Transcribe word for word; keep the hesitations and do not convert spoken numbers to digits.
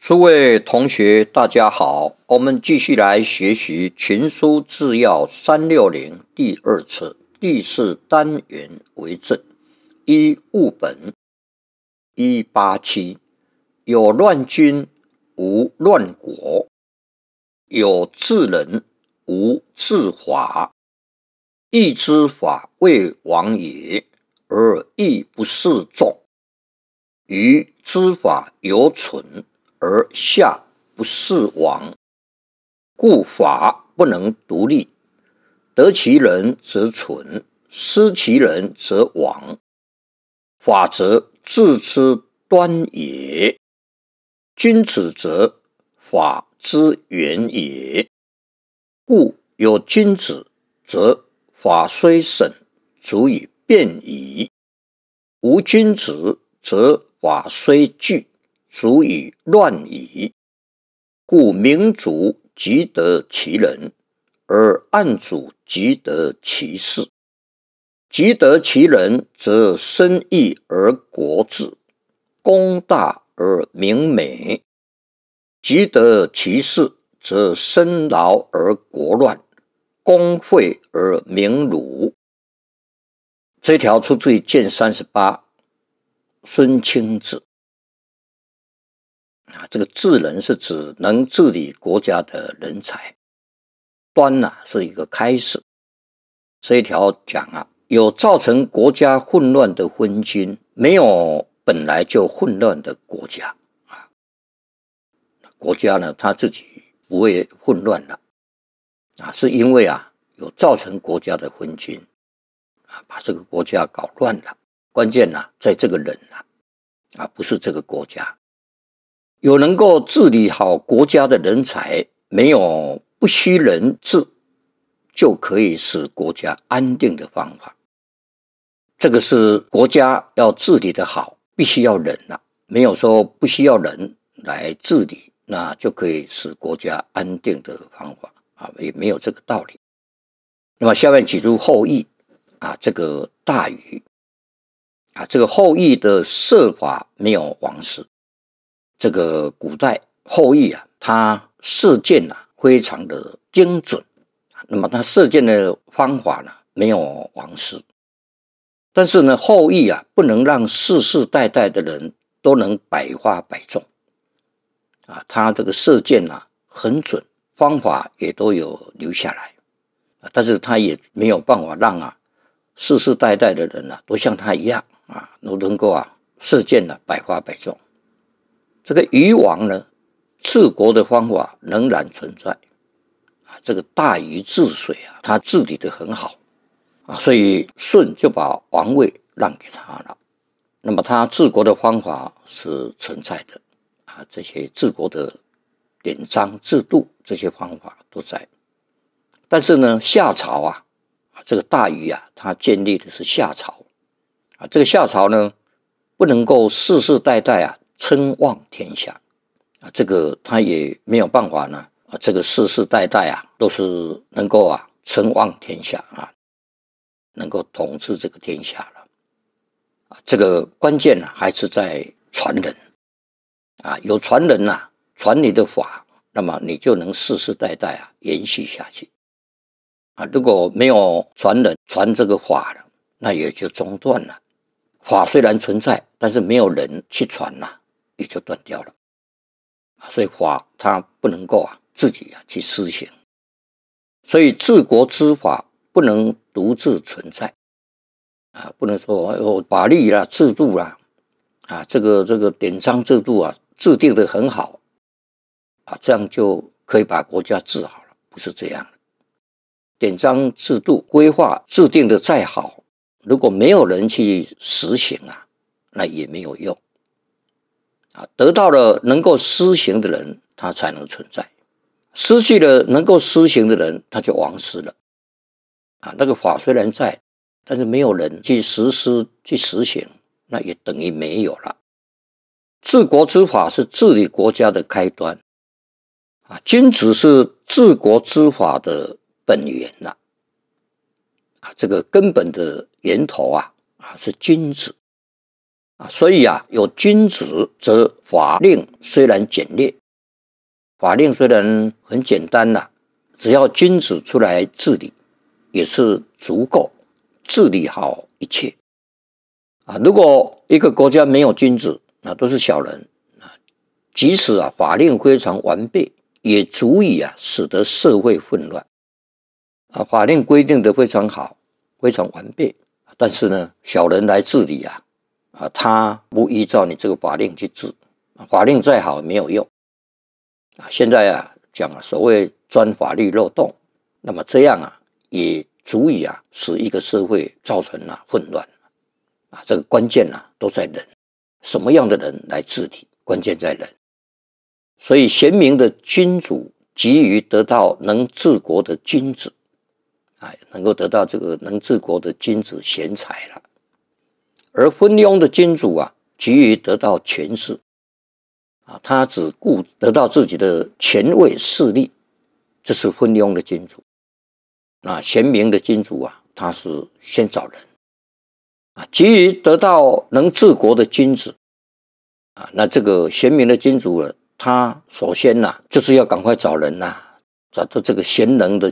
诸位同学，大家好，我们继续来学习《群书治要三六零》第二册第四单元为正。一务本一八七，有乱君，无乱国；有治人，无治法。义之法为王也，而义不示众；愚之法犹存，而下不示王。故法不能独立，得其人则存，失其人则亡。法则治之端也，君子则法之源也。故有君子，则法虽审，足以辩矣；无君子，则法虽具，足以乱矣。故明主即得其人，而暗主即得其事。即得其人，则生义而国治，功大而民美；即得其事，则生劳而国乱，功废而民辱。这条出自于卷三十八，孙清子。啊，这个治人是指能治理国家的人才，端呢、啊、是一个开始。这一条讲啊，有造成国家混乱的昏君，没有本来就混乱的国家啊。国家呢，他自己不会混乱了啊，是因为啊有造成国家的昏君啊，把这个国家搞乱了。关键呢、啊，在这个人啊，啊不是这个国家。有能够治理好国家的人才，没有不需人治就可以使国家安定的方法。这个是国家要治理的好，必须要人了、啊，没有说不需要人来治理，那就可以使国家安定的方法啊，也没有这个道理。那么下面举出后羿啊，这个大禹啊，这个后羿的射法没有王师。这个古代后羿啊，他射箭啊非常的精准，那么他射箭的方法呢没有王师，但是呢后羿啊不能让世世代代的人都能百发百中啊，他这个射箭啊很准，方法也都有留下来，但是他也没有办法让啊世世代代的人啊都像他一样啊都能够啊射箭啊百发百中。这个禹王呢，治国的方法仍然存在啊。这个大禹治水啊，他治理得很好啊，所以舜就把王位让给他了。那么他治国的方法是存在的啊，这些治国的典章制度，这些方法都在。但是呢，夏朝啊，这个大禹啊，他建立的是夏朝啊，这个夏朝呢，不能够世世代代啊。称望天下啊，这个他也没有办法呢啊，这个世世代代啊都是能够啊称望天下啊，能够统治这个天下了啊。这个关键呢、啊、还是在传人啊，有传人呐、啊，传你的法，那么你就能世世代代啊延续下去啊。如果没有传人传这个法了，那也就中断了。法虽然存在，但是没有人去传呐、啊。也就断掉了，所以法它不能够啊自己啊去施行，所以治国之法不能独自存在啊，不能说有法律啦、制度啦啊，这个这个典章制度啊制定得很好啊，这样就可以把国家治好了，不是这样的。典章制度规划制定得再好，如果没有人去实行啊，那也没有用。啊，得到了能够施行的人，他才能存在；失去了能够施行的人，他就亡失了。啊，那个法虽然在，但是没有人去实施、去实行，那也等于没有了。治国之法是治理国家的开端，啊，君子是治国之法的本源呐。啊，这个根本的源头啊，啊是君子。 啊，所以啊，有君子，则法令虽然简略，法令虽然很简单啦，只要君子出来治理，也是足够治理好一切啊。如果一个国家没有君子，那都是小人啊，即使啊法令非常完备，也足以啊使得社会混乱啊。法令规定的非常好，非常完备，但是呢，小人来治理啊。啊，他不依照你这个法令去治，法令再好也没有用啊。现在啊讲啊，所谓钻法律漏洞，那么这样啊，也足以啊使一个社会造成啊混乱啊。这个关键啊都在人，什么样的人来治理，关键在人。所以贤明的君主急于得到能治国的君子，哎，能够得到这个能治国的君子贤才了。而昏庸的君主啊，急于得到权势啊，他只顾得到自己的权位势力，这是昏庸的君主。那贤明的君主啊，他是先找人啊，急于得到能治国的君子啊，那这个贤明的君主呢，他首先呐、啊，就是要赶快找人呐、啊，找到这个贤能的